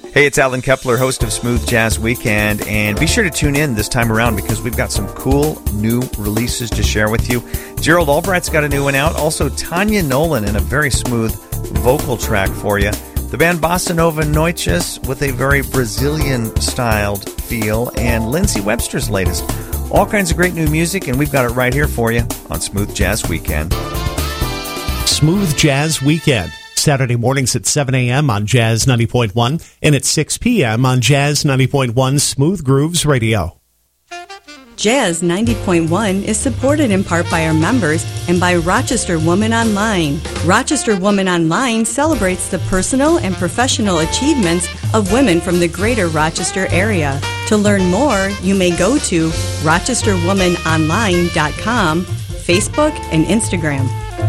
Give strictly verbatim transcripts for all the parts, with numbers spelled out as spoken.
Hey, it's Alan Kepler, host of Smooth Jazz Weekend, and be sure to tune in this time around because we've got some cool new releases to share with you. Gerald Albright's got a new one out. Also, Tanya Nolan in a very smooth vocal track for you. The band Bossa Nova Noites with a very Brazilian-styled feel, and Lindsay Webster's latest. All kinds of great new music, and we've got it right here for you on Smooth Jazz Weekend. Smooth Jazz Weekend. Saturday mornings at seven a.m. on Jazz ninety point one and at six p.m. on Jazz ninety point one Smooth Grooves Radio. Jazz ninety point one is supported in part by our members and by Rochester Woman Online. Rochester Woman Online celebrates the personal and professional achievements of women from the greater Rochester area. To learn more, you may go to rochester woman online dot com, Facebook, and Instagram.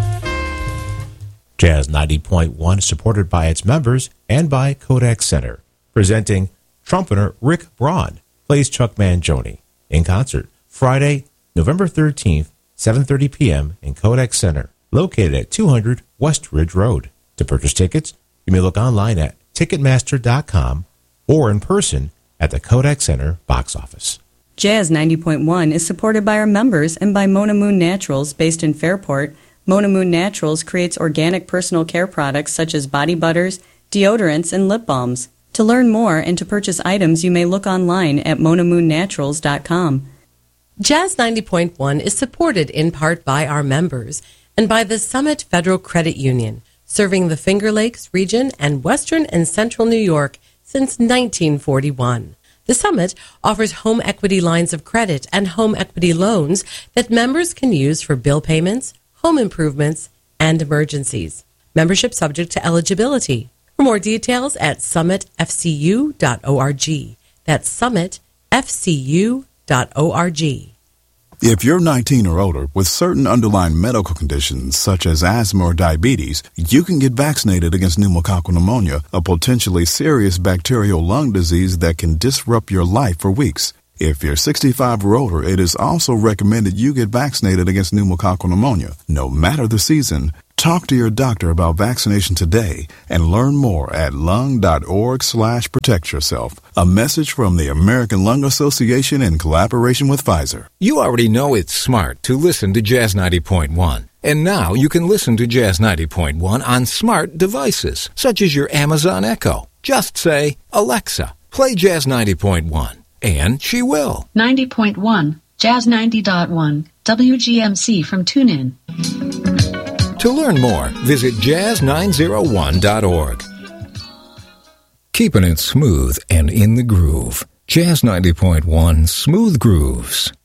Jazz ninety point one is supported by its members and by Kodak Center, presenting trumpeter Rick Braun plays Chuck Mangione in concert Friday, November thirteenth, seven thirty p.m. in Kodak Center, located at two hundred West Ridge Road. To purchase tickets, you may look online at ticketmaster dot com or in person at the Kodak Center box office. Jazz ninety point one is supported by our members and by Mona Moon Naturals, based in Fairport. Mona Moon Naturals creates organic personal care products such as body butters, deodorants, and lip balms. To learn more and to purchase items, you may look online at mona moon naturals dot com. Jazz ninety point one is supported in part by our members and by the Summit Federal Credit Union, serving the Finger Lakes region and western and central New York since nineteen forty-one. The Summit offers home equity lines of credit and home equity loans that members can use for bill payments, home improvements, and emergencies. Membership subject to eligibility. For more details at summit f c u dot org. That's summit f c u dot org. If you're nineteen or older with certain underlying medical conditions such as asthma or diabetes, you can get vaccinated against pneumococcal pneumonia, a potentially serious bacterial lung disease that can disrupt your life for weeks. If you're sixty-five or older, it is also recommended you get vaccinated against pneumococcal pneumonia. No matter the season, talk to your doctor about vaccination today and learn more at lung.org slash protect yourself. A message from the American Lung Association in collaboration with Pfizer. You already know it's smart to listen to Jazz ninety point one. And now you can listen to Jazz ninety point one on smart devices, such as your Amazon Echo. Just say, Alexa, play Jazz ninety point one. And she will. ninety point one, Jazz ninety point one, W G M C from TuneIn. To learn more, visit jazz nine oh one dot org. Keeping it smooth and in the groove. Jazz ninety point one Smooth Grooves.